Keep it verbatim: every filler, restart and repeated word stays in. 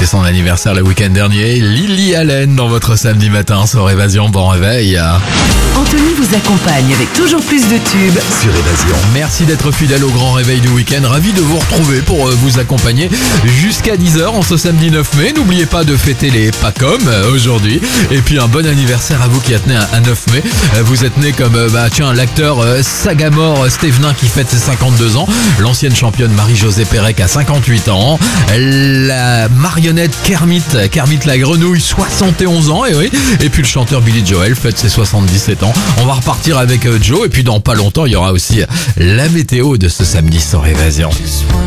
son anniversaire le week-end dernier. Lily Allen dans votre samedi matin sur Évasion. Bon réveil. Anthony vous accompagne avec toujours plus de tubes Sur Évasion. Merci d'être fidèle au grand réveil du week-end. Ravi de vous retrouver pour euh, vous accompagner jusqu'à dix heures en ce samedi neuf mai. N'oubliez pas de fêter les Pacom euh, aujourd'hui. Et puis un bon anniversaire à vous qui êtes né un neuf mai. Euh, vous êtes né comme euh, bah, tiens, l'acteur euh, Sagamore euh, Stevenin qui fête ses cinquante-deux ans. L'ancienne championne Marie-Josée Pérec à cinquante-huit ans. La marionnette Kermit, Kermit la grenouille, soixante et onze ans. Et oui. Et puis le chanteur Billy Joel fête ses soixante-dix-sept ans. On va repartir avec euh, Joe. Et puis dans pas longtemps, il y aura aussi la météo de ce samedi sur Évasion.